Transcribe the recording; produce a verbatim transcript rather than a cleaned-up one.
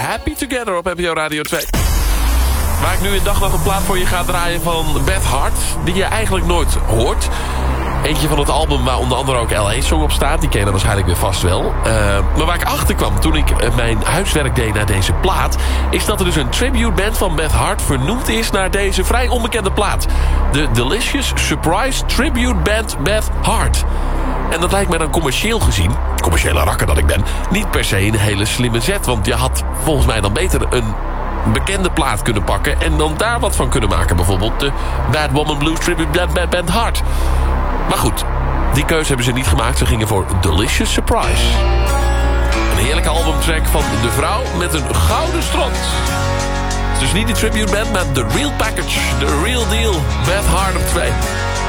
Happy Together op N P O Radio twee. Waar ik nu een dag nog een plaat voor je ga draaien van Beth Hart, die je eigenlijk nooit hoort. Eentje van het album waar onder andere ook L A-song op staat. Die ken je waarschijnlijk weer vast wel. Uh, maar waar ik achter kwam toen ik uh, mijn huiswerk deed naar deze plaat, is dat er dus een tribute band van Beth Hart vernoemd is naar deze vrij onbekende plaat. De Delicious Surprise Tribute Band Beth Hart. En dat lijkt mij dan commercieel gezien, commerciële rakker dat ik ben, niet per se een hele slimme zet. Want je had volgens mij dan beter een bekende plaat kunnen pakken en dan daar wat van kunnen maken. Bijvoorbeeld de Bad Woman Blues Tribute Band Band Band Hart. Maar goed, die keuze hebben ze niet gemaakt. Ze gingen voor Delicious Surprise. Een heerlijke albumtrack van de vrouw met een gouden strot. Dus niet die tribute band, maar The Real Package. The Real Deal. Beth Hart op twee.